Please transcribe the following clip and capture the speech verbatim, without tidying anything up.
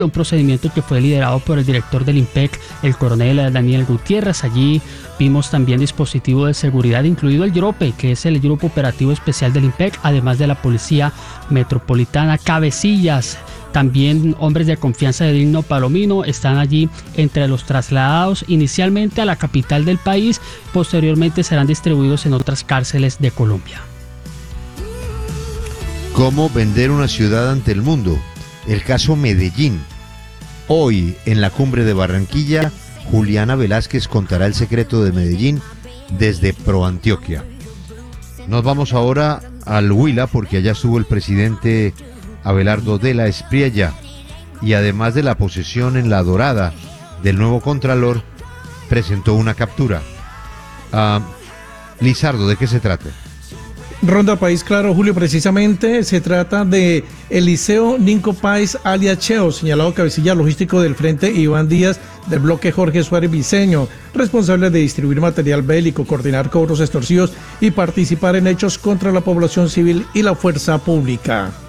un procedimiento que fue liderado por el director del IMPEC, el coronel Daniel Gutiérrez. Allí vimos también dispositivos de seguridad, incluido el GROPE, que es el Grupo Operativo Especial del IMPEC, además de la Policía Metropolitana, cabecillas. También hombres de confianza de Digno Palomino están allí entre los trasladados inicialmente a la capital del país, posteriormente serán distribuidos en otras cárceles de Colombia. ¿Cómo vender una ciudad ante el mundo? El caso Medellín. Hoy, en la cumbre de Barranquilla, Juliana Velázquez contará el secreto de Medellín desde ProAntioquia. Nos vamos ahora al Huila, porque allá estuvo el presidente Abelardo de la Espriella, y además de la posesión en La Dorada del nuevo Contralor, presentó una captura. Uh, Lizardo, ¿de qué se trata? Ronda País Claro, Julio, precisamente se trata de Eliseo Ninco Páez alias Cheo, señalado cabecilla logístico del Frente Iván Díaz del bloque Jorge Suárez Briceño, responsable de distribuir material bélico, coordinar cobros extorsivos y participar en hechos contra la población civil y la fuerza pública.